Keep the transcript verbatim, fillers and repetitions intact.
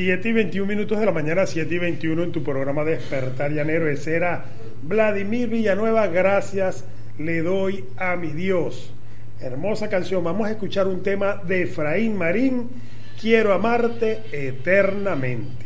siete y veintiún minutos de la mañana, siete y veintiuno en tu programa Despertar Llanero. Ese era Vladimir Villanueva, Gracias le doy a mi Dios. Hermosa canción. Vamos a escuchar un tema de Efraín Marín, Quiero amarte eternamente.